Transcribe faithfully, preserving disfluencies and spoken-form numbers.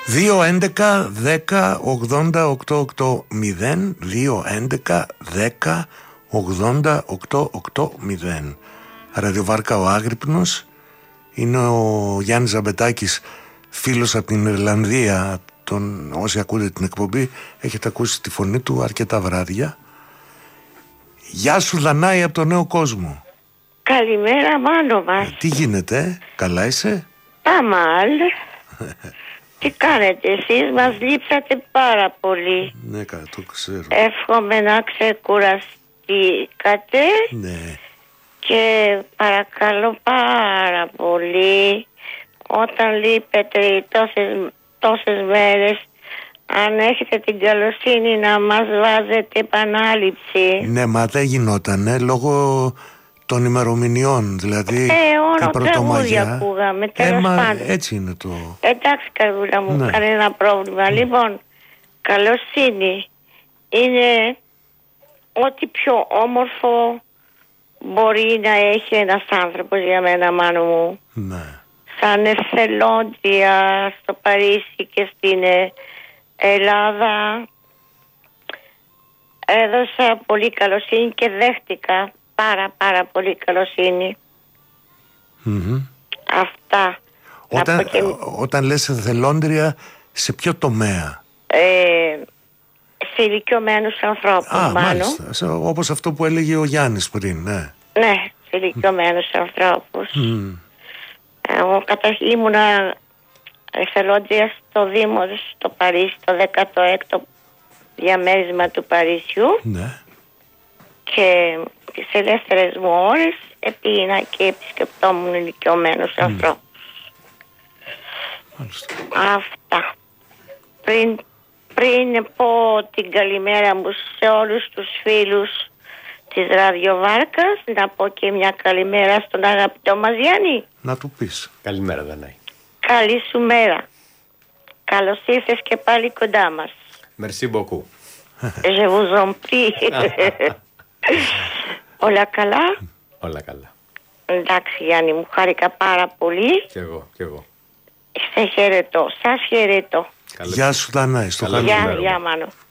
δύο έντεκα δέκα ογδόντα οκτώ οκτώ μηδέν δύο έντεκα δέκα ογδόντα οκτώ οκτώ μηδέν. Ραδιοβάρκα ο Άγρυπνος. Είναι ο Γιάννης Ζαμπετάκης, φίλος από την Ιρλανδία. Τον, όσοι ακούτε την εκπομπή έχετε ακούσει τη φωνή του αρκετά βράδια. Γεια σου Δανάη από το Νέο Κόσμο. Καλημέρα Μάνο μας. ε, Τι γίνεται, καλά είσαι? Παμάλ. Τι κάνετε εσείς, μας λείψατε πάρα πολύ. Ναι, το ξέρω. Εύχομαι να ξεκουραστήκατε. Ναι. Και παρακαλώ πάρα πολύ, όταν λείπετε τόσες, τόσες μέρες, αν έχετε την καλοσύνη να μας βάζετε επανάληψη. Ναι, μα δεν γινότανε λόγω των ημερομηνιών, δηλαδή ε, τα πρωτομαγιά. Ακούγαμε, τέλος ε, πάντων. Έτσι είναι το... Εντάξει καρδούλα μου, ναι. Κανένα πρόβλημα. Ναι. Λοιπόν, καλοσύνη είναι ό,τι πιο όμορφο μπορεί να έχει ένας άνθρωπος για μένα, Μάνο μου. Ναι. Σαν εθελόντια στο Παρίσι και στην Ελλάδα έδωσα πολύ καλοσύνη και δέχτηκα πάρα πάρα πολύ καλοσύνη. Mm-hmm. Αυτά. Όταν, και... όταν λες εθελόντρια, σε ποιο τομέα? Ε, σε ηλικιωμένους ανθρώπους. Α, μάλιστα. Όπως αυτό που έλεγε ο Γιάννης πριν, ναι. Ναι, σε ηλικιωμένους ανθρώπους. Mm. Εγώ καταρχήν ήμουνα εθελόντρια στο Δήμο στο Παρίσι, το δέκατο έκτο διαμέρισμα του Παρισιού. Ναι. Και τις ελεύθερες μου ώρες επήγαινα και επισκεπτόμουν ηλικιωμένους mm. ανθρώπους. Μάλιστα. Αυτά. Πριν, πριν πω την καλημέρα μου σε όλους τους φίλους της Ραδιοβάρκας, να πω και μια καλημέρα στον αγαπητό μας Γιάννη. Να του πεις. Καλημέρα Δανάη. Καλή σου μέρα. Καλώς ήρθες και πάλι κοντά μας. Merci beaucoup. Je vous en prie. Όλα καλά? Όλα καλά. Εντάξει Γιάννη μου, χάρηκα πάρα πολύ. Κι εγώ, κι εγώ. Σε χαιρετώ, σας χαιρετώ. Γεια σου Δανάη. Γεια, γεια Μάνο.